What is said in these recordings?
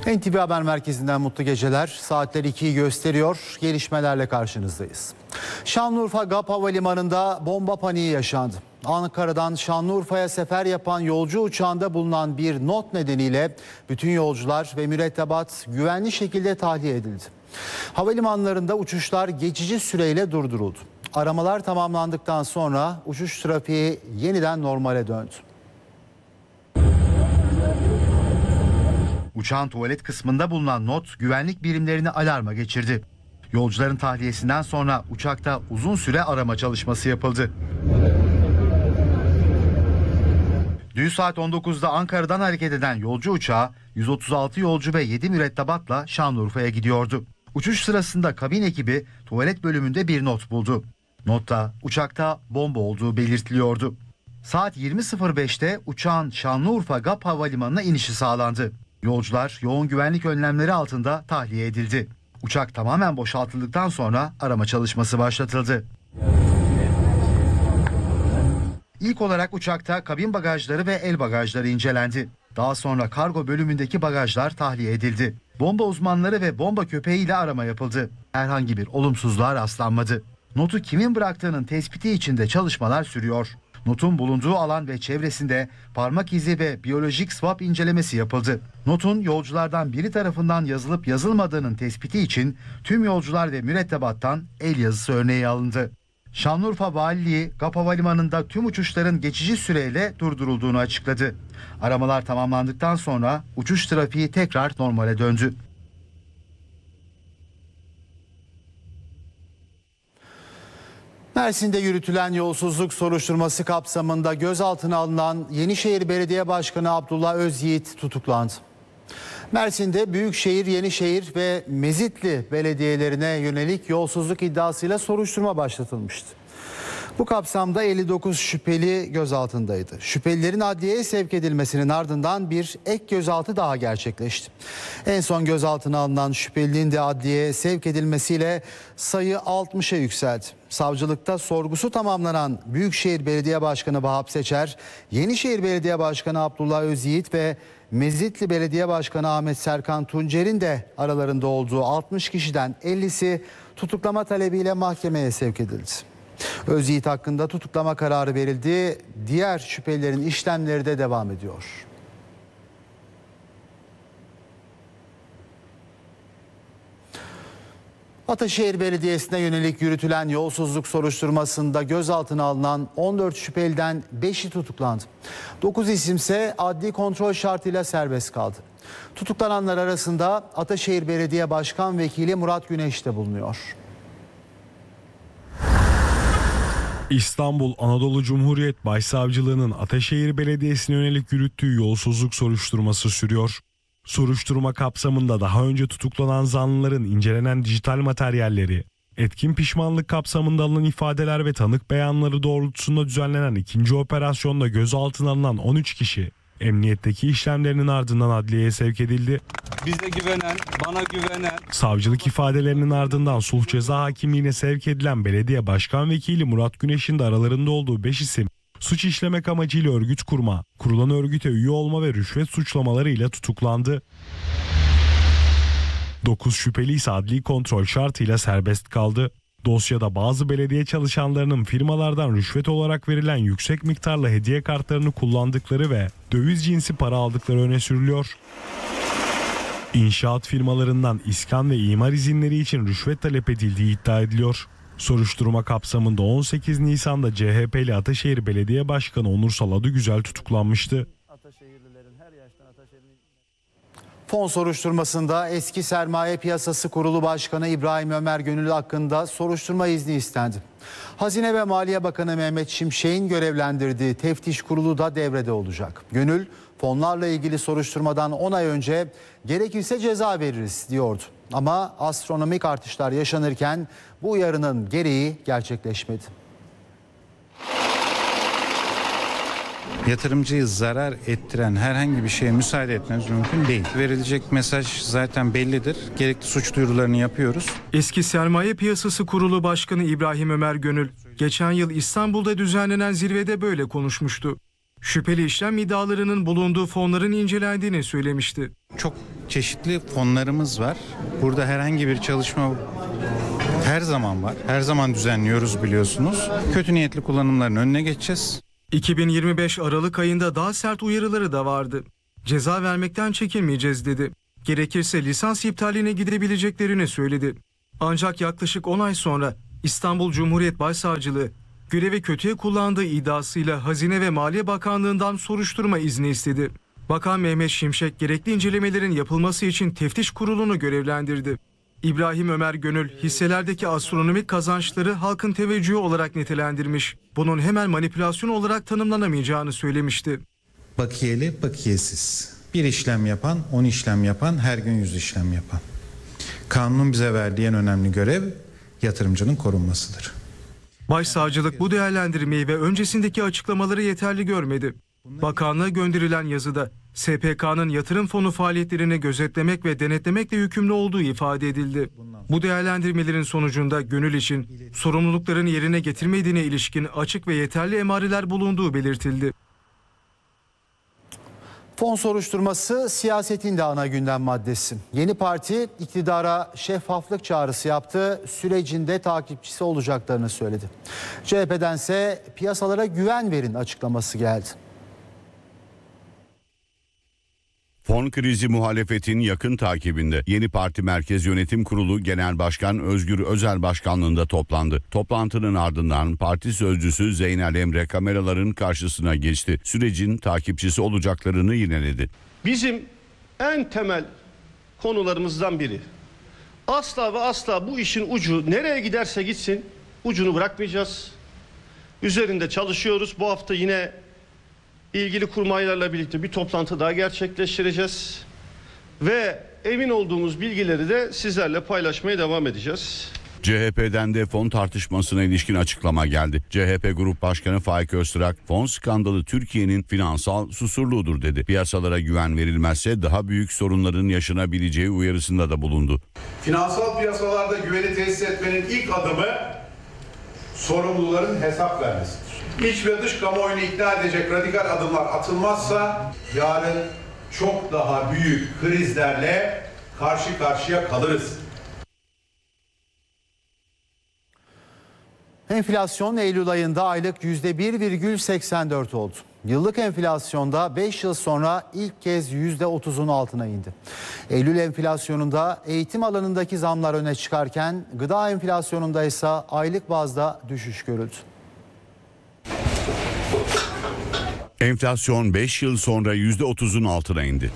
NTV Haber Merkezi'nden mutlu geceler. Saatler 2'yi gösteriyor. Gelişmelerle karşınızdayız. Şanlıurfa GAP Havalimanı'nda bomba paniği yaşandı. Ankara'dan Şanlıurfa'ya sefer yapan yolcu uçağında bulunan bir not nedeniyle bütün yolcular ve mürettebat güvenli şekilde tahliye edildi. Havalimanlarında uçuşlar geçici süreyle durduruldu. Aramalar tamamlandıktan sonra uçuş trafiği yeniden normale döndü. Uçağın tuvalet kısmında bulunan not güvenlik birimlerini alarma geçirdi. Yolcuların tahliyesinden sonra uçakta uzun süre arama çalışması yapıldı. Dün saat 19'da Ankara'dan hareket eden yolcu uçağı 136 yolcu ve 7 mürettebatla Şanlıurfa'ya gidiyordu. Uçuş sırasında kabin ekibi tuvalet bölümünde bir not buldu. Notta uçakta bomba olduğu belirtiliyordu. Saat 20.05'te uçağın Şanlıurfa GAP Havalimanı'na inişi sağlandı. Yolcular yoğun güvenlik önlemleri altında tahliye edildi. Uçak tamamen boşaltıldıktan sonra arama çalışması başlatıldı. İlk olarak uçakta kabin bagajları ve el bagajları incelendi. Daha sonra kargo bölümündeki bagajlar tahliye edildi. Bomba uzmanları ve bomba köpeğiyle arama yapıldı. Herhangi bir olumsuzluğa rastlanmadı. Notu kimin bıraktığının tespiti için de çalışmalar sürüyor. Notun bulunduğu alan ve çevresinde parmak izi ve biyolojik swab incelemesi yapıldı. Notun yolculardan biri tarafından yazılıp yazılmadığının tespiti için tüm yolcular ve mürettebattan el yazısı örneği alındı. Şanlıurfa Valiliği GAP Havalimanı'nda tüm uçuşların geçici süreyle durdurulduğunu açıkladı. Aramalar tamamlandıktan sonra uçuş trafiği tekrar normale döndü. Mersin'de yürütülen yolsuzluk soruşturması kapsamında gözaltına alınan Yenişehir Belediye Başkanı Abdullah Özyiğit tutuklandı. Mersin'de Büyükşehir, Yenişehir ve Mezitli belediyelerine yönelik yolsuzluk iddiasıyla soruşturma başlatılmıştı. Bu kapsamda 59 şüpheli gözaltındaydı. Şüphelilerin adliyeye sevk edilmesinin ardından bir ek gözaltı daha gerçekleşti. En son gözaltına alınan şüphelinin de adliyeye sevk edilmesiyle sayı 60'a yükseldi. Savcılıkta sorgusu tamamlanan Büyükşehir Belediye Başkanı Vahap Seçer, Yenişehir Belediye Başkanı Abdullah Özyiğit ve Mezitli Belediye Başkanı Ahmet Serkan Tuncer'in de aralarında olduğu 60 kişiden 50'si tutuklama talebiyle mahkemeye sevk edildi. Özyiğit hakkında tutuklama kararı verildi. Diğer şüphelilerin işlemleri de devam ediyor. Ataşehir Belediyesi'ne yönelik yürütülen yolsuzluk soruşturmasında gözaltına alınan 14 şüpheliden 5'i tutuklandı. 9 isimse adli kontrol şartıyla serbest kaldı. Tutuklananlar arasında Ataşehir Belediye Başkan Vekili Murat Güneş de bulunuyor. İstanbul Anadolu Cumhuriyet Başsavcılığı'nın Ataşehir Belediyesi'ne yönelik yürüttüğü yolsuzluk soruşturması sürüyor. Soruşturma kapsamında daha önce tutuklanan zanlıların incelenen dijital materyalleri, etkin pişmanlık kapsamında alınan ifadeler ve tanık beyanları doğrultusunda düzenlenen ikinci operasyonda gözaltına alınan 13 kişi, emniyetteki işlemlerinin ardından adliyeye sevk edildi. Bize güvenen, bana güvenen. Savcılık ifadelerinin ardından sulh ceza hakimliğine sevk edilen belediye başkan vekili Murat Güneş'in de aralarında olduğu 5 isim, suç işlemek amacıyla örgüt kurma, kurulan örgüte üye olma ve rüşvet suçlamalarıyla tutuklandı. 9 şüpheli ise adli kontrol şartıyla serbest kaldı. Dosyada bazı belediye çalışanlarının firmalardan rüşvet olarak verilen yüksek miktarla hediye kartlarını kullandıkları ve döviz cinsi para aldıkları öne sürülüyor. İnşaat firmalarından iskan ve imar izinleri için rüşvet talep edildiği iddia ediliyor. Soruşturma kapsamında 18 Nisan'da CHP'li Ataşehir Belediye Başkanı Onursal Adıgüzel tutuklanmıştı. Fon soruşturmasında eski Sermaye Piyasası Kurulu Başkanı İbrahim Ömer Gönül hakkında soruşturma izni istendi. Hazine ve Maliye Bakanı Mehmet Şimşek'in görevlendirdiği teftiş kurulu da devrede olacak. Gönül, fonlarla ilgili soruşturmadan 10 ay önce gerekirse ceza veririz diyordu. Ama astronomik artışlar yaşanırken bu uyarının gereği gerçekleşmedi. Yatırımcıyı zarar ettiren herhangi bir şeye müsaade etmemiz mümkün değil. Verilecek mesaj zaten bellidir. Gerekli suç duyurularını yapıyoruz. Eski Sermaye Piyasası Kurulu Başkanı İbrahim Ömer Gönül, geçen yıl İstanbul'da düzenlenen zirvede böyle konuşmuştu. Şüpheli işlem iddialarının bulunduğu fonların incelendiğini söylemişti. Çok çeşitli fonlarımız var. Burada herhangi bir çalışma her zaman var. Her zaman düzenliyoruz biliyorsunuz. Kötü niyetli kullanımların önüne geçeceğiz. 2025 Aralık ayında daha sert uyarıları da vardı. Ceza vermekten çekinmeyeceğiz dedi. Gerekirse lisans iptaline gidebileceklerini söyledi. Ancak yaklaşık 10 ay sonra İstanbul Cumhuriyet Başsavcılığı görevi kötüye kullandığı iddiasıyla Hazine ve Maliye Bakanlığı'ndan soruşturma izni istedi. Bakan Mehmet Şimşek gerekli incelemelerin yapılması için teftiş kurulunu görevlendirdi. İbrahim Ömer Gönül hisselerdeki astronomik kazançları halkın teveccühü olarak nitelendirmiş. Bunun hemen manipülasyon olarak tanımlanamayacağını söylemişti. Bakiyeli, bakiyesiz. Bir işlem yapan, 10 işlem yapan, her gün 100 işlem yapan. Kanunun bize verdiği en önemli görev yatırımcının korunmasıdır. Başsavcılık bu değerlendirmeyi ve öncesindeki açıklamaları yeterli görmedi. Bakanlığa gönderilen yazıda SPK'nın yatırım fonu faaliyetlerini gözetlemek ve denetlemekle yükümlü olduğu ifade edildi. Bu değerlendirmelerin sonucunda Gönül için sorumlulukların yerine getirmediğine ilişkin açık ve yeterli emareler bulunduğu belirtildi. Fon soruşturması siyasetin de ana gündem maddesi. Yeni parti iktidara şeffaflık çağrısı yaptı, sürecinde takipçisi olacaklarını söyledi. CHP'dense piyasalara güven verin açıklaması geldi. Fon krizi muhalefetin yakın takibinde. Yeni Parti Merkez Yönetim Kurulu Genel Başkan Özgür Özel başkanlığında toplandı. Toplantının ardından parti sözcüsü Zeynel Emre kameraların karşısına geçti. Sürecin takipçisi olacaklarını yineledi. Bizim en temel konularımızdan biri. Asla ve asla bu işin ucu nereye giderse gitsin ucunu bırakmayacağız. Üzerinde çalışıyoruz. Bu hafta yine ilgili kurmaylarla birlikte bir toplantı daha gerçekleştireceğiz. Ve emin olduğumuz bilgileri de sizlerle paylaşmaya devam edeceğiz. CHP'den de fon tartışmasına ilişkin açıklama geldi. CHP Grup Başkanı Faik Öztürk, fon skandalı Türkiye'nin finansal susurluğudur dedi. Piyasalara güven verilmezse daha büyük sorunların yaşanabileceği uyarısında da bulundu. Finansal piyasalarda güveni tesis etmenin ilk adımı sorumluların hesap vermesidir. İç ve dış kamuoyunu ikna edecek radikal adımlar atılmazsa yarın çok daha büyük krizlerle karşı karşıya kalırız. Enflasyon Eylül ayında aylık %1,84 oldu. Yıllık enflasyonda 5 yıl sonra ilk kez %30'un altına indi. Eylül enflasyonunda eğitim alanındaki zamlar öne çıkarken gıda enflasyonunda ise aylık bazda düşüş görüldü. Enflasyon 5 yıl sonra %30'un altına indi.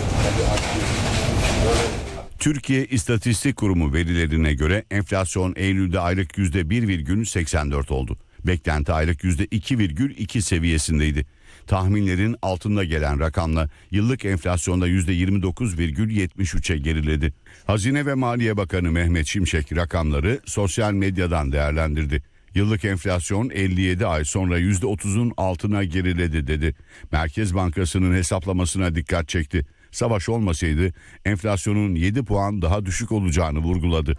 Türkiye İstatistik Kurumu verilerine göre enflasyon Eylül'de aylık %1,84 oldu. Beklenti aylık %2,2 seviyesindeydi. Tahminlerin altında gelen rakamla yıllık enflasyonda %29,73'e geriledi. Hazine ve Maliye Bakanı Mehmet Şimşek rakamları sosyal medyadan değerlendirdi. Yıllık enflasyon 57 ay sonra %30'un altına geriledi dedi. Merkez Bankası'nın hesaplamasına dikkat çekti. Savaş olmasaydı enflasyonun 7 puan daha düşük olacağını vurguladı.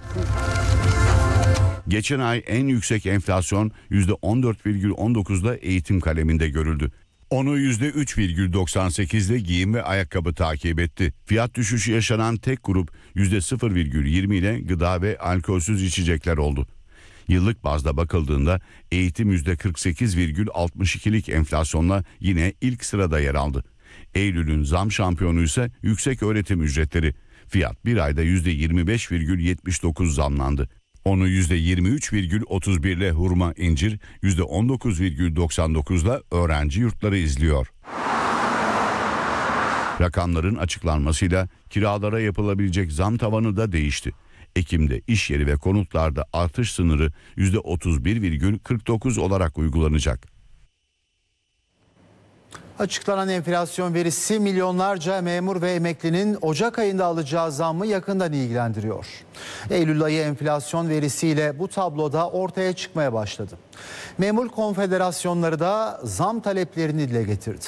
Geçen ay en yüksek enflasyon %14,19'da eğitim kaleminde görüldü. Onu %3,98'de giyim ve ayakkabı takip etti. Fiyat düşüşü yaşanan tek grup %0,20 ile gıda ve alkolsüz içecekler oldu. Yıllık bazda bakıldığında eğitim %48,62'lik enflasyonla yine ilk sırada yer aldı. Eylül'ün zam şampiyonu ise yüksek öğretim ücretleri. Fiyat bir ayda %25,79 zamlandı. Onu %23,31 ile hurma incir, %19,99 ile öğrenci yurtları izliyor. Rakamların açıklanmasıyla kiralara yapılabilecek zam tavanı da değişti. Ekim'de iş yeri ve konutlarda artış sınırı %31,49 olarak uygulanacak. Açıklanan enflasyon verisi milyonlarca memur ve emeklinin Ocak ayında alacağı zammı yakından ilgilendiriyor. Eylül ayı enflasyon verisiyle bu tabloda ortaya çıkmaya başladı. Memur konfederasyonları da zam taleplerini dile getirdi.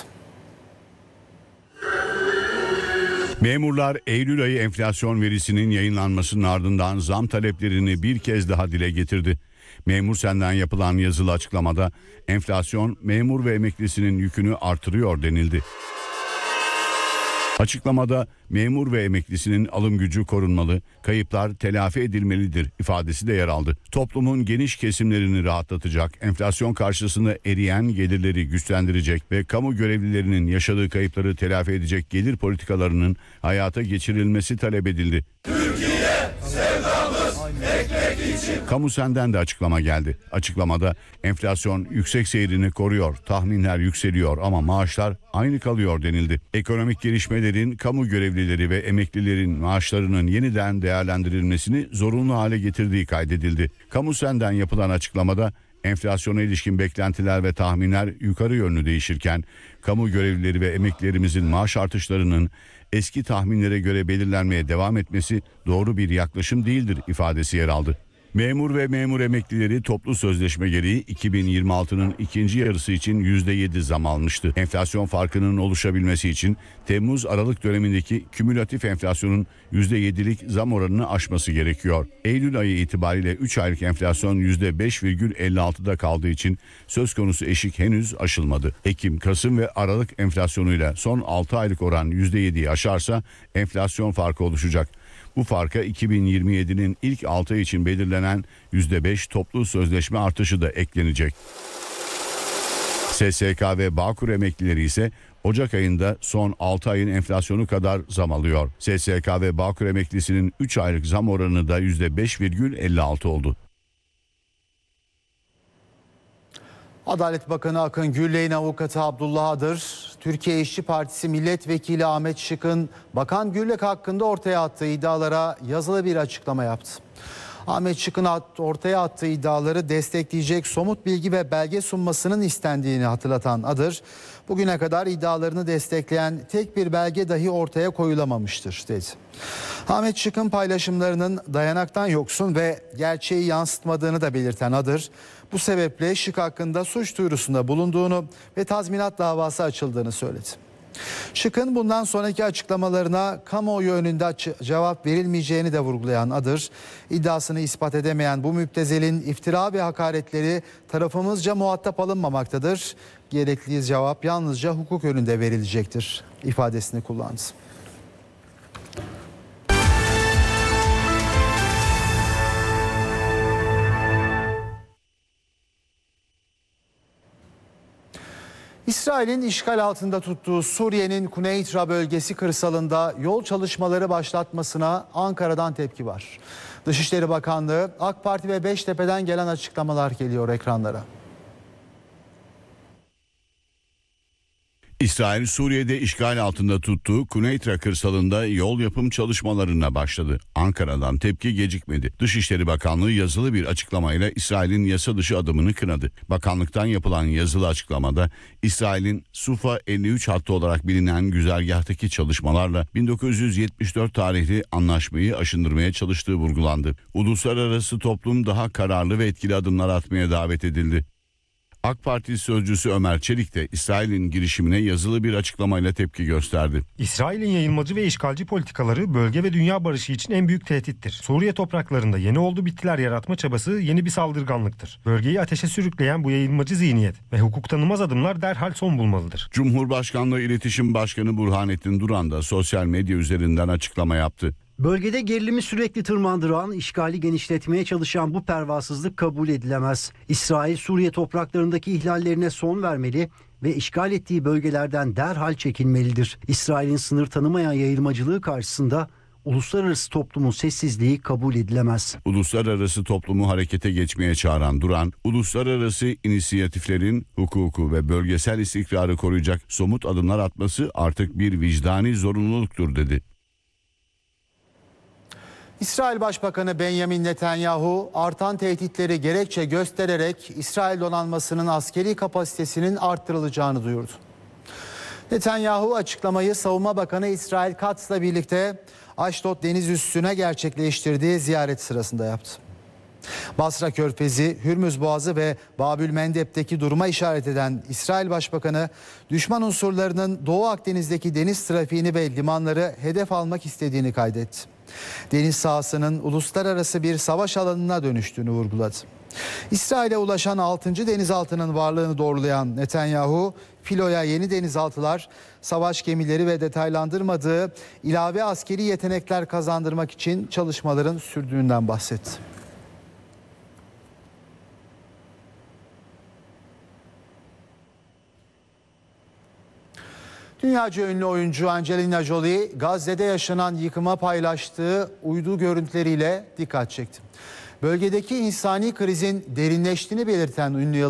Memurlar Eylül ayı enflasyon verisinin yayınlanmasının ardından zam taleplerini bir kez daha dile getirdi. Memur Sen'den yapılan yazılı açıklamada enflasyon memur ve emeklisinin yükünü artırıyor denildi. Açıklamada memur ve emeklisinin alım gücü korunmalı, kayıplar telafi edilmelidir ifadesi de yer aldı. Toplumun geniş kesimlerini rahatlatacak, enflasyon karşısında eriyen gelirleri güçlendirecek ve kamu görevlilerinin yaşadığı kayıpları telafi edecek gelir politikalarının hayata geçirilmesi talep edildi. Kamu Sen'den de açıklama geldi. Açıklamada enflasyon yüksek seyrini koruyor, tahminler yükseliyor ama maaşlar aynı kalıyor denildi. Ekonomik gelişmelerin kamu görevlileri ve emeklilerin maaşlarının yeniden değerlendirilmesini zorunlu hale getirdiği kaydedildi. Kamu Sen'den yapılan açıklamada enflasyona ilişkin beklentiler ve tahminler yukarı yönlü değişirken kamu görevlileri ve emeklilerimizin maaş artışlarının eski tahminlere göre belirlenmeye devam etmesi doğru bir yaklaşım değildir ifadesi yer aldı. Memur ve memur emeklileri toplu sözleşme gereği 2026'nın ikinci yarısı için %7 zam almıştı. Enflasyon farkının oluşabilmesi için Temmuz-Aralık dönemindeki kümülatif enflasyonun %7'lik zam oranını aşması gerekiyor. Eylül ayı itibariyle 3 aylık enflasyon %5,56'da kaldığı için söz konusu eşik henüz aşılmadı. Ekim, Kasım ve Aralık enflasyonuyla son 6 aylık oran %7'yi aşarsa enflasyon farkı oluşacak. Bu farka 2027'nin ilk 6 ay için belirlenen %5 toplu sözleşme artışı da eklenecek. SSK ve Bağkur emeklileri ise Ocak ayında son 6 ayın enflasyonu kadar zam alıyor. SSK ve Bağkur emeklisinin 3 aylık zam oranı da %5,56 oldu. Adalet Bakanı Akın Gürley'in avukatı Abdullah Adır, Türkiye İşçi Partisi Milletvekili Ahmet Şık'ın Bakan Gürlek hakkında ortaya attığı iddialara yazılı bir açıklama yaptı. Ahmet Şık'ın ortaya attığı iddiaları destekleyecek somut bilgi ve belge sunmasının istendiğini hatırlatan Adır, bugüne kadar iddialarını destekleyen tek bir belge dahi ortaya koyulamamıştır dedi. Ahmet Şık'ın paylaşımlarının dayanaktan yoksun ve gerçeği yansıtmadığını da belirten Adır, bu sebeple Şık hakkında suç duyurusunda bulunduğunu ve tazminat davası açıldığını söyledi. Şık'ın bundan sonraki açıklamalarına kamuoyu önünde cevap verilmeyeceğini de vurgulayan Adır, iddiasını ispat edemeyen bu müptezelin iftira ve hakaretleri tarafımızca muhatap alınmamaktadır. Gerekli cevap yalnızca hukuk önünde verilecektir ifadesini kullandı. İsrail'in işgal altında tuttuğu Suriye'nin Küney İdra bölgesi kırsalında yol çalışmaları başlatmasına Ankara'dan tepki var. Dışişleri Bakanlığı, AK Parti ve Beştepe'den gelen açıklamalar geliyor ekranlara. İsrail, Suriye'de işgal altında tuttuğu Kuneytra kırsalında yol yapım çalışmalarına başladı. Ankara'dan tepki gecikmedi. Dışişleri Bakanlığı yazılı bir açıklamayla İsrail'in yasa dışı adımını kınadı. Bakanlıktan yapılan yazılı açıklamada İsrail'in Sufa 53 hattı olarak bilinen güzergahtaki çalışmalarla 1974 tarihli anlaşmayı aşındırmaya çalıştığı vurgulandı. Uluslararası toplum daha kararlı ve etkili adımlar atmaya davet edildi. AK Parti sözcüsü Ömer Çelik de İsrail'in girişimine yazılı bir açıklamayla tepki gösterdi. İsrail'in yayılmacı ve işgalci politikaları bölge ve dünya barışı için en büyük tehdittir. Suriye topraklarında yeni oldu bittiler yaratma çabası yeni bir saldırganlıktır. Bölgeyi ateşe sürükleyen bu yayılmacı zihniyet ve hukuk tanımaz adımlar derhal son bulmalıdır. Cumhurbaşkanlığı İletişim Başkanı Burhanettin Duran da sosyal medya üzerinden açıklama yaptı. Bölgede gerilimi sürekli tırmandıran, işgali genişletmeye çalışan bu pervasızlık kabul edilemez. İsrail, Suriye topraklarındaki ihlallerine son vermeli ve işgal ettiği bölgelerden derhal çekilmelidir. İsrail'in sınır tanımayan yayılmacılığı karşısında uluslararası toplumun sessizliği kabul edilemez. Uluslararası toplumu harekete geçmeye çağıran Duran, uluslararası inisiyatiflerin hukuku ve bölgesel istikrarı koruyacak somut adımlar atması artık bir vicdani zorunluluktur dedi. İsrail Başbakanı Benjamin Netanyahu artan tehditleri gerekçe göstererek İsrail donanmasının askeri kapasitesinin arttırılacağını duyurdu. Netanyahu açıklamayı Savunma Bakanı İsrail Katz'la birlikte Aşdod deniz üssüne gerçekleştirdiği ziyaret sırasında yaptı. Basra Körfezi, Hürmüz Boğazı ve Babül Mendeb'teki duruma işaret eden İsrail Başbakanı, düşman unsurlarının Doğu Akdeniz'deki deniz trafiğini ve limanları hedef almak istediğini kaydetti. Deniz sahasının uluslararası bir savaş alanına dönüştüğünü vurguladı. İsrail'e ulaşan 6. denizaltının varlığını doğrulayan Netanyahu, filoya yeni denizaltılar, savaş gemileri ve detaylandırmadığı ilave askeri yetenekler kazandırmak için çalışmaların sürdüğünden bahsetti. Dünyaca ünlü oyuncu Angelina Jolie, Gazze'de yaşanan yıkıma paylaştığı uydu görüntüleriyle dikkat çekti. Bölgedeki insani krizin derinleştiğini belirten ünlü